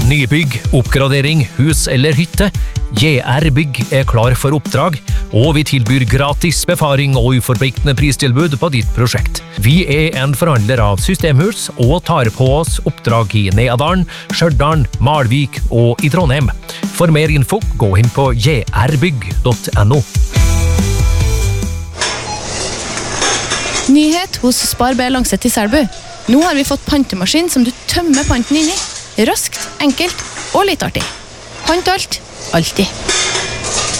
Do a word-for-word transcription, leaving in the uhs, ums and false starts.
nybygg, oppgradering, hus eller hytte, J R Bygg er klar for oppdrag, og vi tilbyr gratis befaring og uforpliktende pristilbud på ditt prosjekt. Vi er en forhandler av systemhus og tar på oss oppdrag i Neadalen, Stjørdalen, Malvik og i Trondheim. For mer info, gå inn på j r bygg punktum no. Nyhet hos Spar B Langset i Selbu. Nå har vi fått pantemaskin som du tømmer panten inn i. Raskt, enkelt og litt artig. Pant alt, alltid.